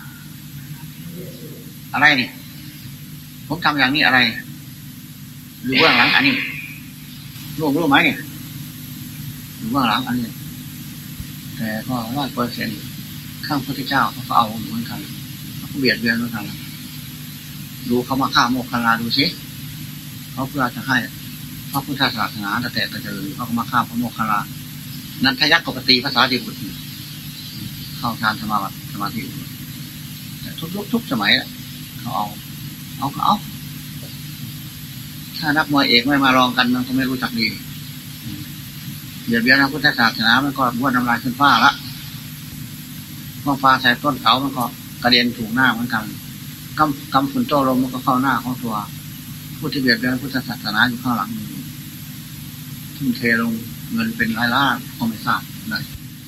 อะไรนี่ผมทำอย่างนี้อะไรอยู่เบื้องหลังอันนี้รู้รู้ไหมเนี่ยอยู่เบื้องหลังอันนี้แต่ก็ร้อยเปอร์เซ็นต์ข้างพระพุทธเจ้าเขาก็เอาเหมือนกันเขาเบียดเบียนเหมือนกันดูเขามาฆ่าโมกขลาดูสิเขาเพื่อจะให้พระพุทธศาสนาแต่แต่กระเจิงเขาก็มาฆ่าพระโมกขลานันทยักษ์ปกติภาษาดีบุตรเข้าฌานสมาบัติสมาธิแต่ทุกยุคทุกสมัยเขาเอาเอาเขาเอาถ้านักมวยเอกไม่มาลองกันมันก็ไม่รู้จักดีเบียดเบียนพระพุทธศาสนามันก็บ้วนน้ำลายขึ้นฟ้าละเมื่อฟ้าใส่ต้นเขามันก็กระเด็นถูกหน้าเหมือนกันกำกำฝุ่นโตลมมันก็เข้าหน้าเข้าตัวผู้ที่เบียดเบียนพุทธศาสนาอยู่ข้างหลังทุ่มเทลงเงินเป็นล้านล้านก็ไม่ทราบเลย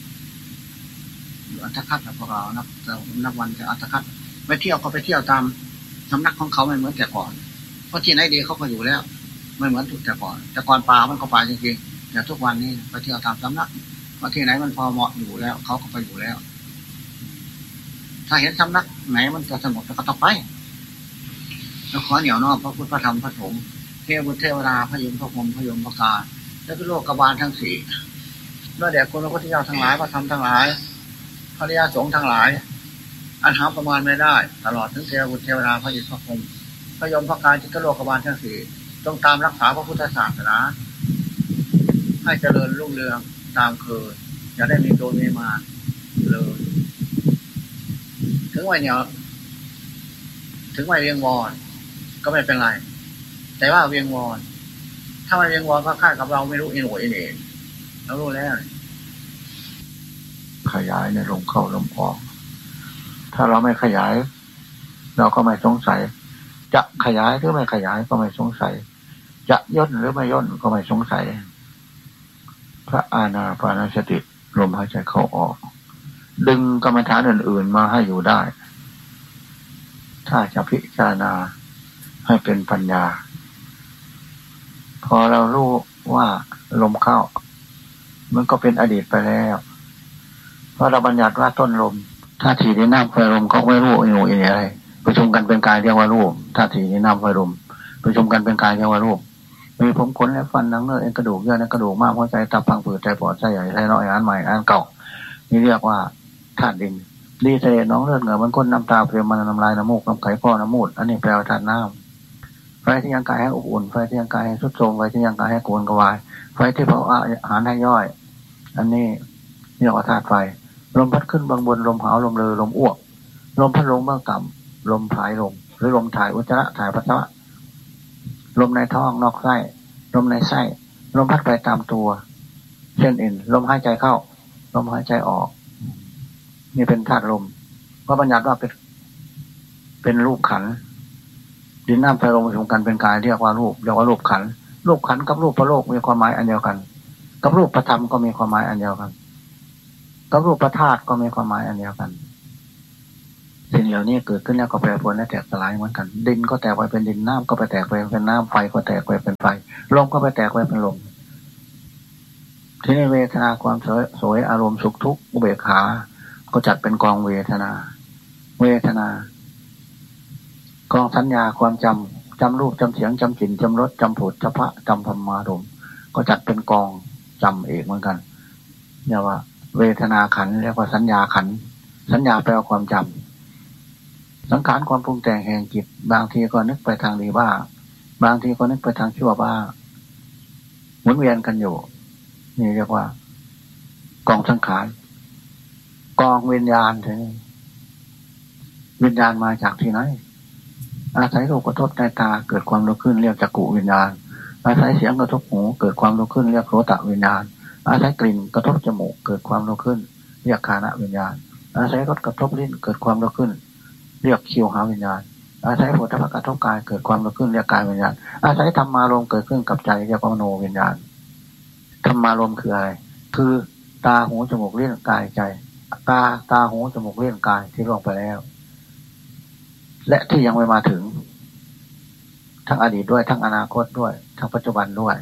อยู่อัตคัดกับพวกเรานับนับวันจะอัตคัดไปเที่ยวก็ไปเที่ยวตามสำนักของเขาไม่เหมือนแต่ก่อนเพราะที่ไหนดีเขาก็อยู่แล้วไม่เหมือนทุกแต่ก่อนแต่ก่อนป่ามันก็ป่าจริงๆแต่ทุกวันนี้ไปเที่ยวตามสำนักว่าที่ไหนมันพอเหมาะอยู่แล้วเขาก็ไปอยู่แล้วถ้าเห็นสำนักไหนมันจะสงบก็ต้องไปแล้วขอเหนียวนอกพระพุทธพระธรรมพระสงฆ์เทวเทวดาพระยมพระพรหมพระยมพระกาและก็โลกกบาลทั้งสี่ด้วยแด่คุณพระพุทธเจ้าทั้งหลายพระธรรมทั้งหลายพระริยสงฆ์ทั้งหลายอันหาประมาณไม่ได้ตลอดถึงเทวเทวดาพระยมพระพรหมพระยมพระกาจิตโลกกบาลทั้งสี่ต้องตามรักษาพระพุทธศาสนาให้เจริญรุ่งเรืองตามเคยอย่าได้มีตัวมีมาเลยถึงวัยเนี่ยถึงวัยเวียงวอนก็ไม่เป็นไรแต่ว่าเวียงวอนถ้าไม่เวียงวอนก็ค่ายกับเราไม่รู้อินโหยอินเองเรารู้แล้วขยายในลมเข้าลมออกถ้าเราไม่ขยายเราก็ไม่สงสัยจะขยายหรือไม่ขยายก็ไม่สงสัยจะย่นหรือไม่ย่นก็ไม่สงสัยพระอานาปานสติลมหายใจเข้าออกดึงกรรมฐานอื่นๆมาให้อยู่ได้ถ้าจะพิจารณาให้เป็นปัญญาพอเรารู้ว่าลมเข้ามันก็เป็นอดีตไปแล้วเพราะเราบัญญัติว่าต้นลมถ้าทีนี้น้ำไฟลมก็ไม่รู้อยู่อะไรประชุมกันเป็นกายเรียกว่ารูปถ้าทีนี้น้ำไฟลมประชุมกันเป็นกายเรียกว่ารูปมีผมขนและฟันหนังเนื้อเอ็นกระดูกเยื่อในกระดูกม้ามหัวใจตับพังผืดใจปอดใจใหญ่ใจน้อยอันใหม่อันเก่านี่เรียกว่าธาตุดินดีเสด็จน้องเลือดเหงื่อมันก้นน้ำตาเปรี้ยวมันน้ำลายน้ำมูกน้ำไข่พ่อน้ำมูดอันนี้แปลว่าธาตุน้ำไฟที่ยังกายให้อบอุ่นไฟที่ยังกายให้สุดโทรมไฟที่ยังกายให้โกนกวายไฟที่เผาอาหารให้ย่อยอันนี้เรียกว่าธาตุไฟลมพัดขึ้นบางบนลมหาวลมเลอลมอ้วกลมพัดลงเบื้องต่ำลมถ่ายลงหรือลมถ่ายอุจจาระถ่ายปัสสาวะลมในท้องนอกไส้ลมในไส้ลมพัดไปตามตัวเช่นเอ็นลมหายใจเข้าลมหายใจออกนี่เป็นธาตุลมเพราะบัญญัติว่าเป็นเป็นรูปขันธ์ดินน้ำไฟลมผสมกันเป็นกายเรียกว่ารูปเรียกว่ารูปขันธ์รูปขันธ์กับรูปพระโลกมีความหมายอันเดียวกันกับรูปพระธรรมก็มีความหมายอันเดียวกันกับรูปพระธาตุก็มีความหมายอันเดียวกันสิ่งเหล่านี้เกิดขึ้นแล้วก็แปรปรวนและแตกสลายเหมือนกันดินก็แตกไปเป็นดินน้ำก็ไปแตกไปเป็นน้ำไฟก็แตกไปเป็นไฟลมก็ไปแตกไปเป็นลมที่ในเวทนาความสวยอารมณ์สุขทุกข์อุเบกขาก็จัดเป็นกองเวทนาเวทนากองสัญญาความจำจำรูปจำเสียงจำกลิ่นจำรสจำผลจำพระจำธรรมารมณ์ก็จัดเป็นกองจำเอกเหมือนกันเรียกว่าเวทนาขันธ์เรียกว่าสัญญาขันธ์สัญญาแปลว่าความจำสังขารความปรุงแต่งแห่งจิตบางทีก็นึกไปทางดีบ้างบางทีก็นึกไปทางชั่วบ้างหมุนเวียนกันอยู่นี่เรียกว่ากองสังขารกองวิญญาณถึงวิญญาณมาจากที่ไหนอาศัยรูปกระทบในตาเกิดความรู้ขึ้นเรียกจักขุวิญญาณอาศัยเสียงกระทบหูเกิดความรู้ขึ้นเรียกโสตวิญญาณอาศัยกลิ่นกระทบจมูกเกิดความรู้ขึ้นเรียกฆานวิญญาณอาศัยรสกระทบลิ้นเกิดความรู้ขึ้นเรียกชิวหาวิญญาณอาศัยโผฏฐัพพะกระทบกายเกิดความรู้ขึ้นเรียกกายวิญญาณอาศัยธรรมารมณ์เกิดขึ้นกับใจเรียกว่ามโนวิญญาณธรรมารมณ์คืออะไรคือตาหูจมูกลิ้นกายใจตาตาหูจมูกลิ้นกายที่ล่วงไปแล้วและที่ยังไม่มาถึงทั้งอดีตด้วยทั้งอนาคตด้วยทั้งปัจจุบันด้วย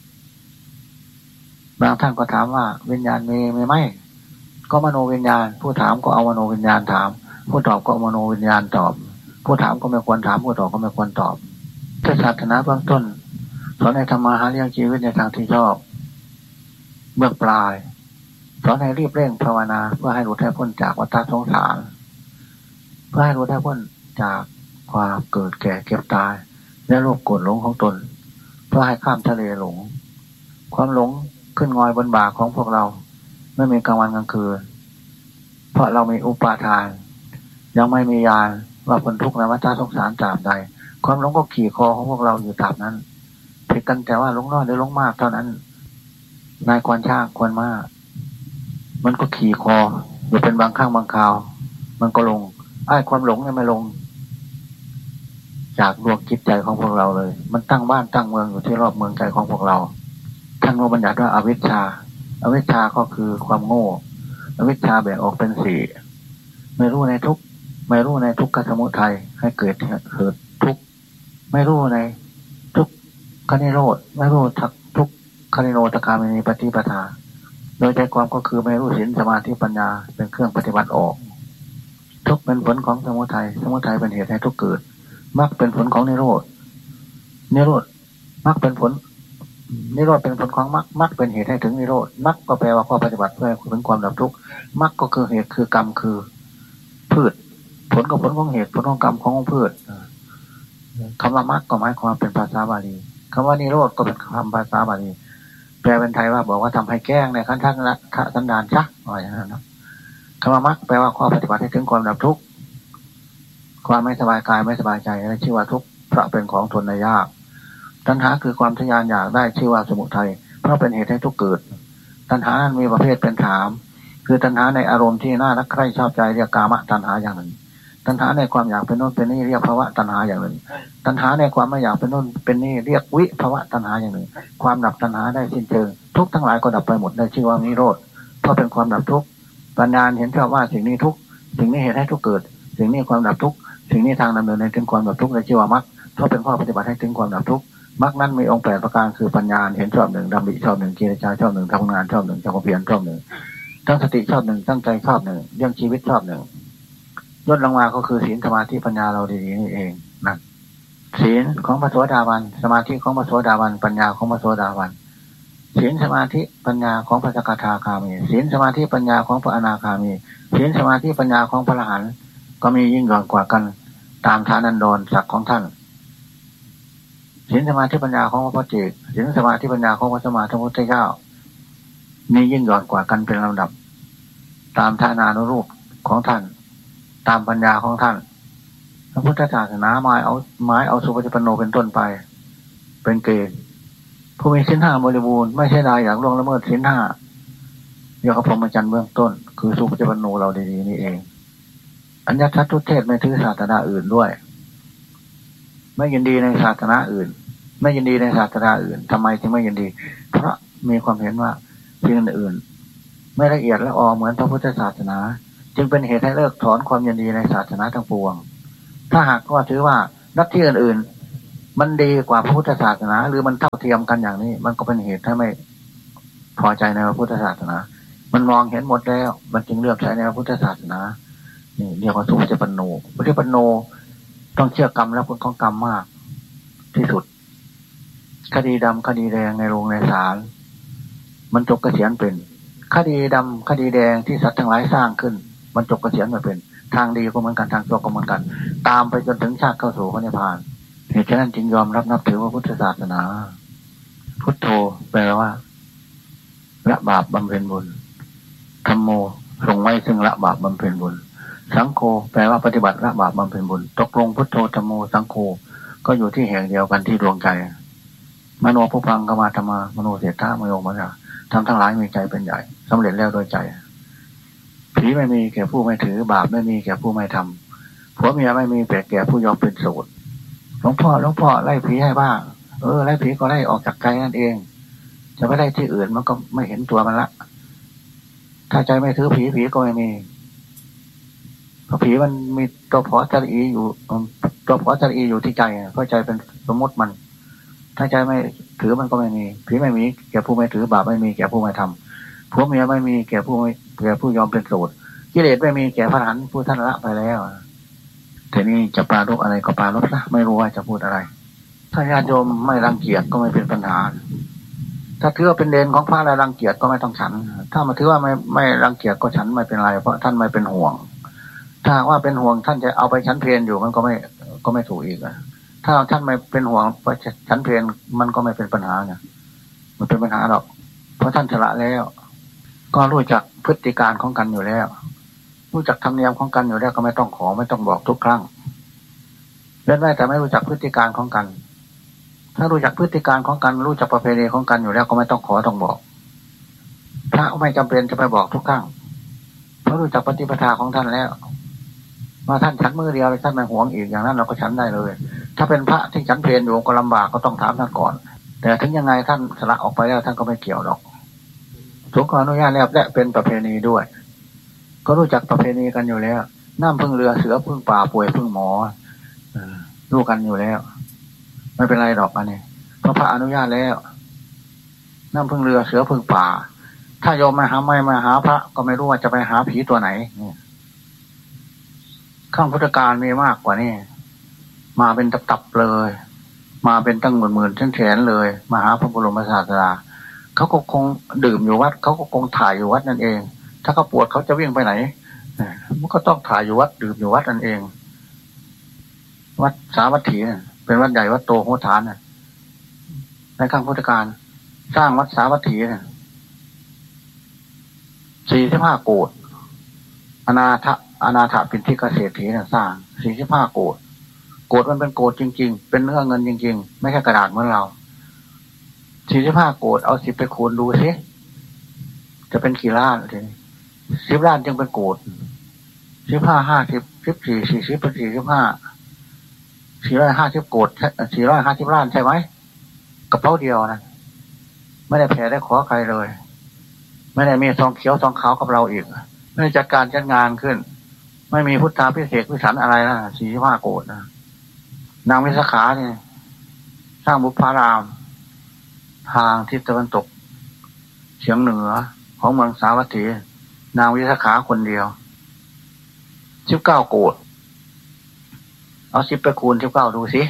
บางท่านก็ถามว่าวิญญาณมีมีไหมก็มโนวิญญาณผู้ถามก็เอามโนวิญญาณถามผู้ตอบก็มโนวิญญาณตอบผู้ถามก็ไม่ควรถามผู้ตอบก็ไม่ควรตอบถ้าศาสนาเบื้องต้นสอนให้ทำมาหาเลี้ยงชีวิตในทางที่ชอบเบื้องปลายสอนให้รีบเร่งภาวนาเพื่อให้หลุดให้พ้นจากวัฏสงสารเพื่อให้หลุดให้พ้นจากความเกิดแก่เก็บตายและโลภโกรธหลงของตนเพื่อให้ข้ามทะเลหลงความหลงขึ้นงอยบนบ่าของพวกเราไม่มีกลางวันกลางคืนเพราะเรามีอุปาทานยังไม่มีญาณว่าพ้นทุกข์ในวัฏสงสารตราบใดความหลงก็ขี่คอของพวกเราอยู่ตราบนั้นผิดกันแต่ว่าหลงน้อยหรือหลงมากเท่านั้นนายควรช่างควรมากมันก็ขี่คออยู่เป็นบางครั้งบางคราวมันก็ลงไอ้ความหลงเนี่ยไม่ลงจากดวงจิตใจของพวกเราเลยมันตั้งบ้านตั้งเมืองอยู่ที่รอบเมืองใจของพวกเราท่านบัญญัติว่าอวิชชาอวิชชาก็คือความโง่อวิชชาแบ่งออกเป็นสี่ไม่รู้ในทุกไม่รู้ในทุกขสมุทัยให้เกิดเกิดทุกไม่รู้ในทุกขนิโรธไม่รู้ทักทุกขนิโรธคามินีปฏิปทาโดยใจความก็คือไม่รู้ศีลสมาธิปัญญาเป็นเครื่องปฏิบัติออกทุกเป็นผลของสมุทัยสมุทัยเป็นเหตุให้ทุกเกิดมรรคเป็นผลของนิโรธนิโรธมรรคเป็นผลนิโรธเป็นผลของมรรคมรรคเป็นเหตุให้ถึงนิโรธมรรคก็แปลว่าข้อปฏิบัติเพื่อให้ถึงความดับทุกข์มรรคก็คือเหตุคือกรรมคือพืชผลก็ผลของเหตุผลของกรรมของพืชคำว่ามรรคก็หมายความเป็นภาษาบาลีคำว่านิโรธก็เป็นคำภาษาบาลีแปลเป็นไทยว่าบอกว่าทำให้แก้งในขั้นทักนะทะสันดานชักอะไรอย่างนั้นนะคำว่ามรรคแปลว่าข้อปฏิบัติให้ถึงความดับทุกข์ความไม่สบายกายไม่สบายใจและชื่อว่าทุกข์เพราะเป็นของทนได้ยากตัณหาคือความทะยานอยากได้ชื่อว่าสมุทัยเพราะเป็นเหตุให้ทุกข์เกิดตัณหานั้นมีประเภทเป็นถามคือตัณหาในอารมณ์ที่น่ารักใคร่ชอบใจเรียกกามตัณหาอย่างหนึ่งตัณหาในความอยากเป็นโน่นเป็นนี่เรียกภวะตัณหาอย่างหนึ่งตัณหาในความไม่อยากเป็นโน่นเป็นนี่เรียกวิภวะตัณหาอย่างหนึ่งความดับตัณหาได้สิ้นเชิงทุกทั้งหลายก็ดับไปหมดได้ชื่อว่านิโรธเพราะเป็นความดับทุกข์ปัญญาเห็นชอบว่าสิ่งนี้ทุกข์สิ่งนี้เหตุให้ทุกข์เกิดสิ่งนี้ความดับทุกข์สิ่งนี้ทางดำเนินในถึงความดับทุกข์ได้ชื่อว่ามรรคเพราะเป็นข้อปฏิบัติให้ถึงความดับทุกข์มรรคนั้นมีองค์แปดประการคือปัญญาเห็นชอบหนึ่งดำริชอบหนึ่งกิริยาชอบหนึ่งทำงานชอบหนึ่งความเพียรชอบหนึ่งตั้งสติชอบหนึ่งตั้งใจชอบหนึ่งเรื่องชีวิตชอบหนึ่งยศลงมาก็คือศีลสมาธิปัญญาเราดีๆนี่เองนะศีลของพระโสดาบันสมาธิของพระโสดาบันปัญญาของพระโสดาบันศีลสมาธิปัญญาของพระสกทาคามีศีลสมาธิปัญญาของพระอนาคามีศีลสมาธิปัญญาของพระอรหันต์ก็มียิ่งย่อนกว่ากันตามฐานันดรศักดิ์ของท่านศีลสมาธิปัญญาของพระพุทธเจ้าศีลสมาธิปัญญาของพระสมมาสัมพุทธเจ้ามียิ่งย่อนกว่ากันเป็นลำดับตามฐานานุรูปของท่านตามปัญญาของท่านพระพุทธศาสนาหมายเอาหมายเอาสุปฏิปันโนเป็นต้นไปเป็นเกณฑ์ผู้มีศีลห้าบริบูรณ์ไม่ใช่ได้อยากล่วงละเมิดศีลห้าเรียกว่าพรหมจรรย์เบื้องต้นคือสุปฏิปันโนเราดีๆนี่เองอัญญทัตถุเทศไม่ถือศาสนาอื่นด้วยไม่ยินดีในศาสนาอื่นไม่ยินดีในศาสนาอื่นทำไมจึงไม่ยินดีเพราะมีความเห็นว่าสิ่งอื่นไม่ละเอียดและออเหมือนพระพุทธศาสนาจึงเป็นเหตุให้เลิกถอนความยินดีในศาสนาทั้งปวงถ้าหากว่าถือว่านักที่อื่นๆมันดีกว่าพระพุทธศาสนาหรือมันเท่าเทียมกันอย่างนี้มันก็เป็นเหตุให้ไม่พอใจในพระพุทธศาสนามันมองเห็นหมดแล้วมันจึงเลือกใช้ในพระพุทธศาสนานี่เรียกว่าสุปฏิปันโนปฏิปันโนต้องเชื่อกรรมและผลของกรรมมากที่สุดคดีดำคดีแดงในโรงในศาลมันจบเกษียณเป็นคดีดำคดีแดงที่สัตว์ทั้งหลายสร้างขึ้นมันจบเกษียณมาเป็นทางดีก็เหมือนกันทางชั่วก็เหมือนกันตามไปจนถึงชาติเข้าสู่พระนิพพานเหตุฉะนั้นจึงยอมรับนับถือว่าพุทธศาสนาพุทโธแปลว่าละบาปบำเพ็ญบุญธัมโมทรงไว้ซึ่งละบาปบำเพ็ญบุญสังโฆแปลว่าปฏิบัติละบาปบำเพ็ญบุญตกลงพุทโธธัมโมสังโฆก็อยู่ที่แห่งเดียวกันที่ดวงใจมโนผู้ฟังก็มาธรรมามโนเสถามโยมะทำทั้งหลายมีใจเป็นใหญ่สำเร็จแล้วโดยใจผีไม่มีแก่ผู้ไม่ถือบาปไม่มีแก่ผู้ไม่ทำผัวเมียไม่มีแก่ผู้ยอมเป็นโสดหลวงพ่อหลวงพ่อไล่ผีให้บ้างเออไล่ผีก็ไล่ออกจากใจนั่นเองจะไปไล่ที่อื่นมันก็ไม่เห็นตัวมันละถ้าใจไม่ถือผีผีก็ไม่มีเพราะผีมันมีตัวผอจรีอยู่ตัวผอจรีอยู่ที่ใจเพราะใจเป็นสมมติมันถ้าใจไม่ถือมันก็ไม่มีผีไม่มีแก่ผู้ไม่ถือบาปไม่มีแก่ผู้ไม่ทำผัวเมียไม่มีแก่ผู้ไม่แก่ผู้ยอมเป็นโสดกิเลสไม่มีแก่พระอรหันต์ผู้ท่านละไปแล้วทีนี้จะปรารภอะไรก็ปรารภนะไม่รู้ว่าจะพูดอะไรถ้าญาติโยมไม่รังเกียจก็ไม่เป็นปัญหาถ้าถือว่าเป็นเดนของพระแล้วรังเกียจก็ไม่ต้องฉันถ้ามาถือว่าไม่ไม่รังเกียจก็ฉันไม่เป็นไรเพราะท่านไม่เป็นห่วงถ้าว่าเป็นห่วงท่านจะเอาไปฉันเพลนอยู่มันก็ไม่ก็ไม่ถูกอีกอะถ้าท่านไม่เป็นห่วงไปฉันเพลนมันก็ไม่เป็นปัญหาเนี่ยมันเป็นปัญหาหรอกเพราะท่านชละแล้วก็รู้จักพฤติการของกันอยู่แล้วรู้จักธรรมเนียมของกันอยู่แล้วก็ไม่ต้องขอไม่ต้องบอกทุกครั้งเล่นไว้แต่ไม่รู้จักพฤติการของกันถ้ารู้จักพฤติการของกันรู้จักประเพณีของกันอยู่แล้วก็ไม่ต้องขอต้องบอกพระไม่จำเป็นจะไปบอกทุกครั้งเพราะรู้จักปฏิปทาของท่านแล้วว่าท่านฉันมือเดียวท่านไม่หวงอีกอย่างนั้นเราก็ฉันได้เลยถ้าเป็นพระที่ฉันเพลนอยู่ก็ลำบากก็ต้องถามท่านก่อนแต่ถึงยังไงท่านสละออกไปแล้วท่านก็ไม่เกี่ยวหรอกสงฆ์อนุญาตแล้วและเป็นประเพณีด้วยก็รู้จักประเพณีกันอยู่แล้วน้ำพึ่งเรือเสือพึ่งป่าป่วยพึ่งหมอรู้กันอยู่แล้วไม่เป็นไรดอกอันนี้เพราะพระอนุญาตแล้วน้ำพึ่งเรือเสือพึ่งป่าถ้าโยมมาหาไม่มาหาพระก็ไม่รู้ว่าจะไปหาผีตัวไหนข้างพุทธการมีมากกว่านี้มาเป็นตับๆเลยมาเป็นตั้งหมื่นๆแสนๆเลยมาหาพระบรมศาสดาเขาก็คงดื่มอยู่วัดเขาก็คงถ่ายอยู่วัดนั่นเองถ้าเขาปวดเขาจะวิ่งไปไหนมันก็ต้องถ่ายอยู่วัดดื่มอยู่วัดนั่นเองวัดสาวัตถีเป็นวัดใหญ่วัดโตโหฐานในข้างพุทธการสร้างวัดสาวัตถีสี่สิบห้าโกฏอนาถอนาถปิณฑิกเศรษฐีสร้างสี่สิบห้าโกฏโกฏมันเป็นโกฏจริงๆเป็นเนื้อเงินจริงๆไม่ใช่กระดาษเหมือนเราสี่สิบห้าโกฏเอาสิบไปคูณดูสิจะเป็นกี่ล้านทีนี้สิบล้านจึงเป็นโกฏสิบห้าห้าสิบสิบสี่สี่สิบเป็นสี่สิบห้าสี่ร้อยห้าสิบโกฏสี่ร้อยห้าสิบล้านใช่ไหมกระเป๋าเดียวนะไม่ได้แผ่ได้ขอใครเลยไม่ได้มีซองเขียวซองขาวกับเราอีกไม่ได้จัดการจัดงานขึ้นไม่มีพุทธาพิเศษพิสันอะไรนะสี่สิบห้าโกฏนะนางวิสาขาเนี่ยสร้างบุพารามทางทิศตะวันตกเฉียงเหนือของเมืองสาวัตถีนางวิสาขาคนเดียวสิบเก้าโกฏเอาสิบไปคูณสิบเก้าดูสิ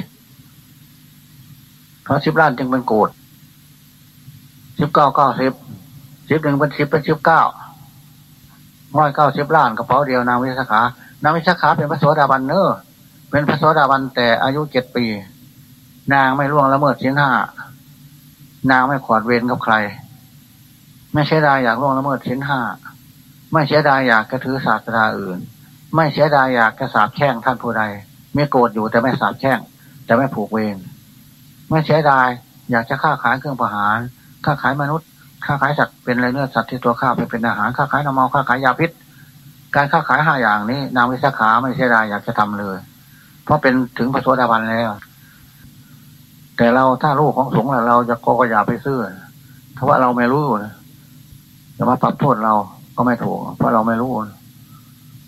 เพราะสิบล้านจึงเป็นโกฏสิบเก้าเก้าสิบสิบหนึ่งเป็นสิบเป็นสิบเก้าร้อยเก้าสิบล้านกระเป๋าเดียวนางวิสาขานางวิสาขาเป็นพระโสดาบันเนอเป็นพระโสดาบันแต่อายุเจ็ดปีนางไม่ล่วงละเมิดศีลห้านางไม่ขวดเวรกับใครไม่เสียดายอยากล่วงละเมิดศีลห้าไม่เสียดายอยากกระถือศาสนาอื่นไม่เสียดายอยากกระสาบแช่งท่านผู้ใดไม่โกรธอยู่แต่ไม่สาบแช่งแต่ไม่ผูกเวรไม่เสียดายอยากจะค้าขายเครื่องประหารค้าขายมนุษย์ค้าขายสัตว์เป็นอะไรเนื้อสัตว์ที่ตัวข้าไปเป็นอาหารค้าขายน้ำเมาค้าขายยาพิษการค้าขายห้าอย่างนี้นางวิสาขาไม่เสียดายอยากจะทำเลยเพราะเป็นถึงพระโสดาบันแล้วแต่เราถ้าลูกของสงฆ์เราจะก็อย่าไปซื้อเพราะว่าเราไม่รู้นะจะมาปรับโทษเราก็ไม่ถูกเพราะเราไม่รู้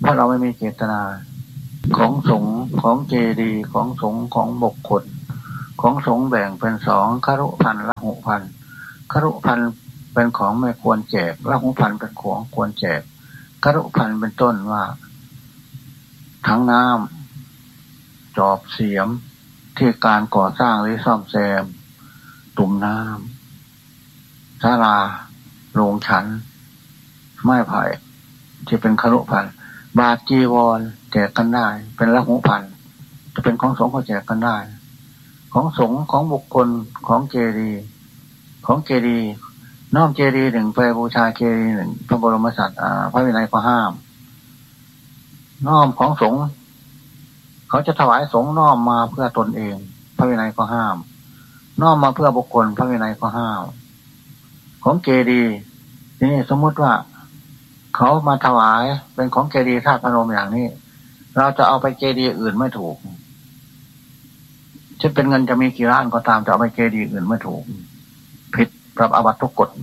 เพราะเราไม่มีเจตนาของสงฆ์ของเจดีย์ของสงฆ์ของบุคคลของสงฆ์แบ่งเป็นสองครุพันธ์ละหุพันธ์ครุพันธ์เป็นของไม่ควรแจกละหุพันธ์เป็นของควรแจกครุพันธ์เป็นต้นว่าทั้งน้ำจอบเสียมที่การก่อสร้างหรือซ่อมแซมตุ่มน้ำศาลาโรงฉันไม้ไผ่ที่เป็นครุพันธ์บาทจีวรแจกกันได้เป็นละหุพันธ์จะเป็นของสงฆ์ก็แจกกันได้ของสงฆ์ของบุคคลของเจดีย์ของเจดีย์น้อมเจดีย์หนึ่งไปบูชาเจดีย์หนึ่งพระบรมศาสดาพระวินัยก็ห้ามน้อมของสงฆ์เขาจะถวายสงฆ์น้อมมาเพื่อตนเองพระวินัยก็ห้ามน้อมมาเพื่อบุคคลพระวินัยก็ห้ามของเจดีย์ทีนี้สมมติว่าเขามาถวายเป็นของเจดีย์ธาตุพนมอย่างนี้เราจะเอาไปเจดีย์อื่นไม่ถูกจะเป็นเงินจะมีกี่ล้านก็ตามจะเอาไปเจดีย์อื่นไม่ถูกผิดปรับอาบัติทุกกฎ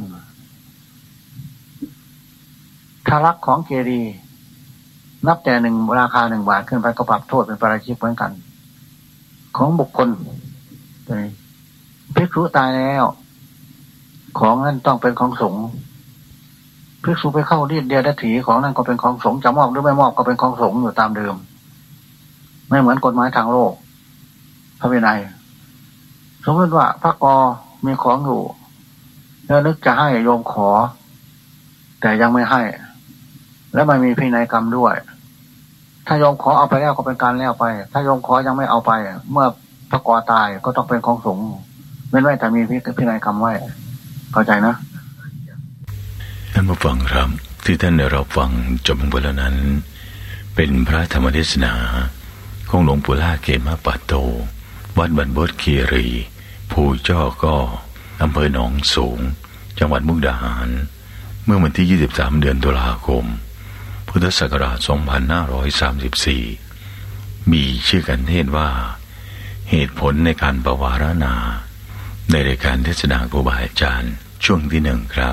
ถ้ารักของเจดีย์นับแต่หนึ่งราคาหนึ่งบาทขึ้นไปก็ปรับโทษเป็นปาราชิกเหมือนกันของบุคคลภิกษุตายแล้วของนั้นต้องเป็นของสงฆ์ภิกษุไปเข้ารีดเดียดถีของนั้นก็เป็นของสงฆ์จะมอบหรือไม่มอบก็เป็นของสงฆ์อยู่ตามเดิมไม่เหมือนกฎหมายทางโลกพระวินัยสมมติว่าพระกอมีของอยู่แล้วนึกจะให้โยมขอแต่ยังไม่ให้และไม่มีพินัยกรรมด้วยถ้าโยมขอเอาไปแล้วก็เป็นการแล้วไปถ้าโยมขอยังไม่เอาไปเมื่อพระกอตายก็ต้องเป็นของสงฆ์เว้นไว้แต่มีพินัยกรรมไว้เข้าใจนะท่านผู้ฟังครับที่ท่านได้รับฟังจบลงไปแล้วนั้นเป็นพระธรรมเทศนาของหลวงปู่ล่าเขมาปัตโตวัดบรรพตคีรีภูจ้อก็อำเภอหนองสูงจังหวัดมุกดาหารเมื่อวันที่ยี่สิบสามเดือนตุลาคมพุทธศักราชสองพันห้าร้อยสามสิบสี่มีชื่อกันเทศว่าเหตุผลในการปวารณาในรายการเทศนาครูบาอาจารย์ช่วงที่หนึ่งครับ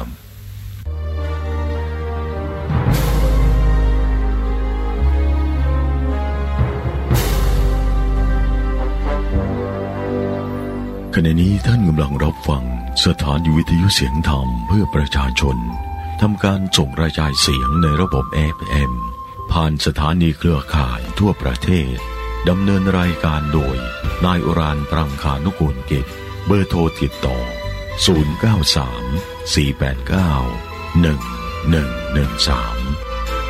ขณะนี้ท่านกำลังรับฟังสถานีวิทยุเสียงธรรมเพื่อประชาชนทำการส่งกระจายเสียงในระบบ เอฟ เอ็ม ผ่านสถานีเครือข่ายทั่วประเทศดำเนินรายการโดยนายอุรานปรังคานุกูลกิจเบอร์โทรติดต่อศูนย์ เก้า สาม สี่ แปด เก้า หนึ่ง หนึ่ง หนึ่ง สาม